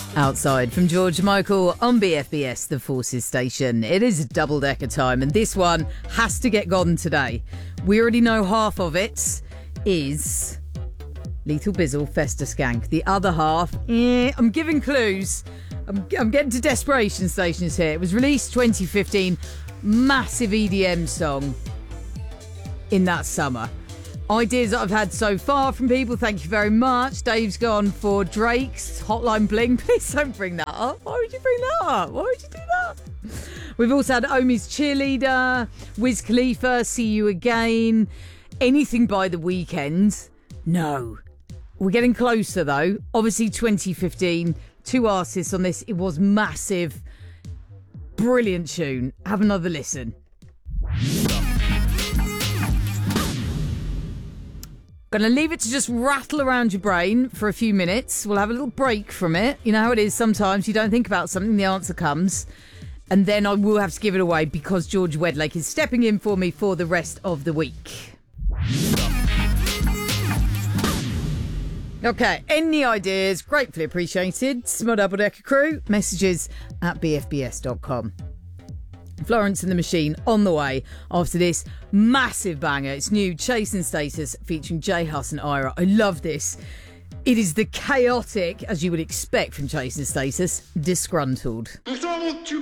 Outside from George Michael on BFBS, the Forces station. It is double-decker time, and this one has to get gone today. We already know half of it is Lethal Bizzle, Festa Skank. The other half, I'm giving clues. I'm getting to desperation stations here. It was released 2015, massive EDM song in that summer. Ideas that I've had so far from people, thank you very much. Dave's gone for Drake's Hotline Bling. Please don't bring that up. Why would you bring that up? Why would you do that? We've also had Omi's Cheerleader, Wiz Khalifa, See You Again, anything by The Weeknd. No. We're getting closer though. Obviously 2015, 2 artists on this. It was massive. Brilliant tune. Have another listen. Going to leave it to just rattle around your brain for a few minutes. We'll have a little break from it. You know how it is sometimes. You don't think about something, the answer comes. And then I will have to give it away because George Wedlake is stepping in for me for the rest of the week. Okay, any ideas? Gratefully appreciated. Small Double Decker crew, messages at bfbs.com. Florence and the Machine on the way after this massive banger. It's new, Chasing Status, featuring J Hus and Ira. I love this. It is the chaotic, as you would expect from Chasing Status, Disgruntled.